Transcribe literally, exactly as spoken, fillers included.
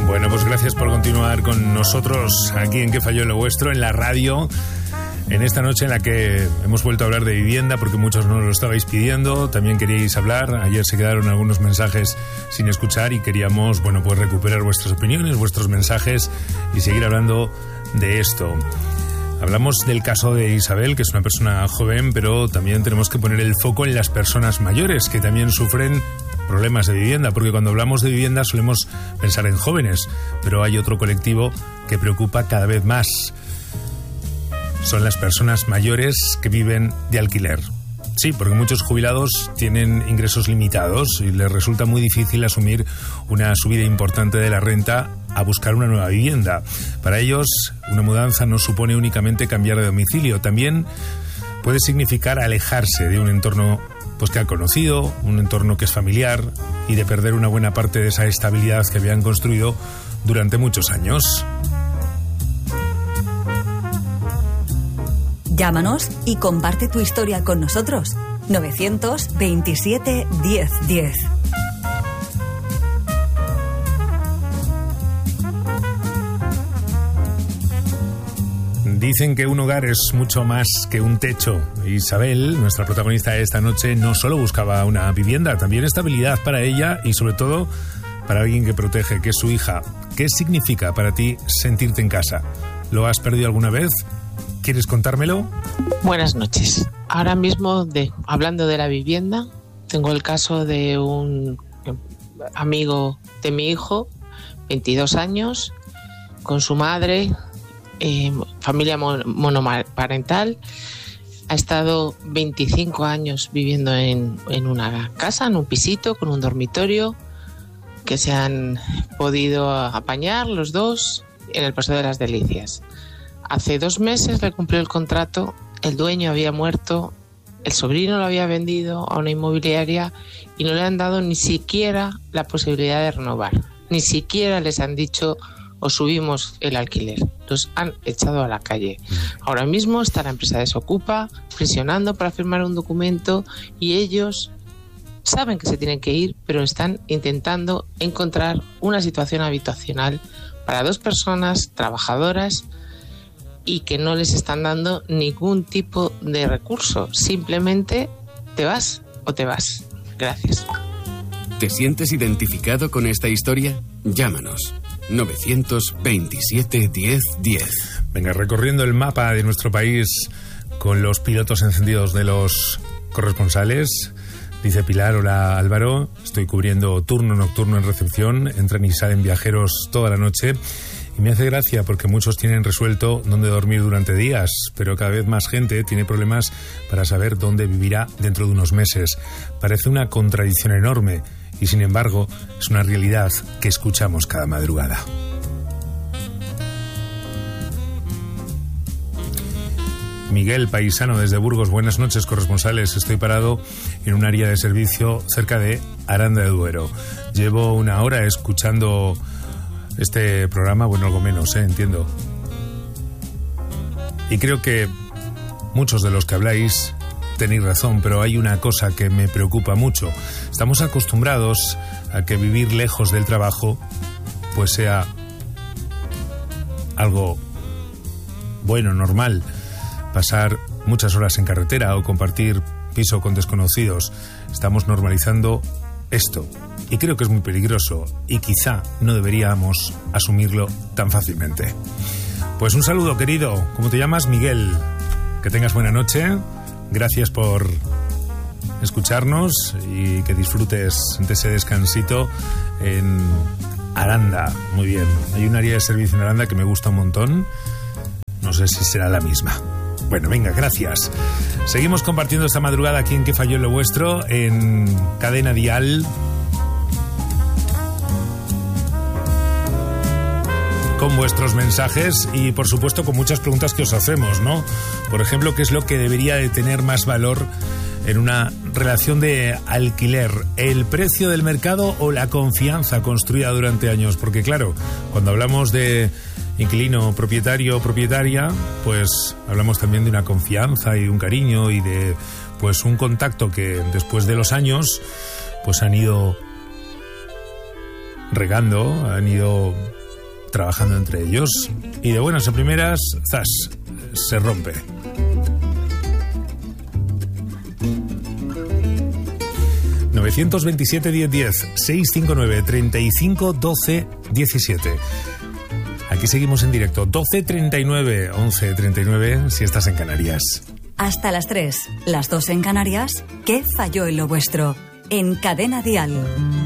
Bueno, pues gracias por continuar con nosotros aquí en ¿Qué falló en lo vuestro? En la radio, en esta noche en la que hemos vuelto a hablar de vivienda porque muchos nos lo estabais pidiendo, también queríais hablar. Ayer se quedaron algunos mensajes sin escuchar y queríamos, bueno, pues recuperar vuestras opiniones, vuestros mensajes y seguir hablando de esto. Hablamos del caso de Isabel, que es una persona joven, pero también tenemos que poner el foco en las personas mayores que también sufren problemas de vivienda, porque cuando hablamos de vivienda solemos pensar en jóvenes, pero hay otro colectivo que preocupa cada vez más. Son las personas mayores que viven de alquiler. Sí, porque muchos jubilados tienen ingresos limitados y les resulta muy difícil asumir una subida importante de la renta a buscar una nueva vivienda. Para ellos, una mudanza no supone únicamente cambiar de domicilio, también puede significar alejarse de un entorno pues que han conocido, un entorno que es familiar, y de perder una buena parte de esa estabilidad que habían construido durante muchos años. Llámanos y comparte tu historia con nosotros. novecientos veintisiete diez diez. Dicen que un hogar es mucho más que un techo. Isabel, nuestra protagonista de esta noche, no solo buscaba una vivienda, también estabilidad para ella y sobre todo para alguien que protege, que es su hija. ¿Qué significa para ti sentirte en casa? ¿Lo has perdido alguna vez? ¿Quieres contármelo? Buenas noches. Ahora mismo, de, hablando de la vivienda, tengo el caso de un amigo de mi hijo, veintidós años, con su madre, eh, familia mon- monoparental. Ha estado veinticinco años viviendo en, en una casa, en un pisito, con un dormitorio, que se han podido apañar los dos en el Paseo de las Delicias. Hace dos meses le cumplió el contrato, el dueño había muerto, el sobrino lo había vendido a una inmobiliaria y no le han dado ni siquiera la posibilidad de renovar. Ni siquiera les han dicho o subimos el alquiler. Los han echado a la calle. Ahora mismo está la empresa desocupa, presionando para firmar un documento y ellos saben que se tienen que ir, pero están intentando encontrar una situación habitacional para dos personas trabajadoras y que no les están dando ningún tipo de recurso. Simplemente te vas o te vas. Gracias. ¿Te sientes identificado con esta historia? Llámanos. novecientos veintisiete diez diez. Venga, recorriendo el mapa de nuestro país con los pilotos encendidos de los corresponsales. Dice Pilar: hola Álvaro, estoy cubriendo turno nocturno en recepción, entran y salen viajeros toda la noche. Y me hace gracia porque muchos tienen resuelto dónde dormir durante días, pero cada vez más gente tiene problemas para saber dónde vivirá dentro de unos meses. Parece una contradicción enorme y, sin embargo, es una realidad que escuchamos cada madrugada. Miguel, paisano desde Burgos, buenas noches, corresponsales. Estoy parado en un área de servicio cerca de Aranda de Duero. Llevo una hora escuchando este programa, bueno, algo menos, ¿eh? Entiendo. Y creo que muchos de los que habláis tenéis razón, pero hay una cosa que me preocupa mucho. Estamos acostumbrados a que vivir lejos del trabajo pues sea algo bueno, normal. Pasar muchas horas en carretera o compartir piso con desconocidos. Estamos normalizando esto. Y creo que es muy peligroso y quizá no deberíamos asumirlo tan fácilmente. Pues un saludo, querido. ¿Cómo te llamas? Miguel. Que tengas buena noche. Gracias por escucharnos y que disfrutes de ese descansito en Aranda. Muy bien. Hay un área de servicio en Aranda que me gusta un montón. No sé si será la misma. Bueno, venga, gracias. Seguimos compartiendo esta madrugada aquí en ¿Qué falló en lo vuestro? En Cadena Dial. Con vuestros mensajes y, por supuesto, con muchas preguntas que os hacemos, ¿no? Por ejemplo, ¿qué es lo que debería de tener más valor en una relación de alquiler? ¿El precio del mercado o la confianza construida durante años? Porque, claro, cuando hablamos de inquilino, propietario, propietaria, pues hablamos también de una confianza y de un cariño y de, pues, un contacto que después de los años, pues han ido regando, han ido trabajando entre ellos. Y de buenas a primeras, zas, se rompe. novecientos veintisiete diez diez, seiscientos cincuenta y nueve, treinta y cinco, doce, diecisiete. Aquí seguimos en directo, doce treinta y nueve, once treinta y nueve, si estás en Canarias. Hasta las tres, las dos en Canarias. ¿Qué falló en lo vuestro? En Cadena Dial.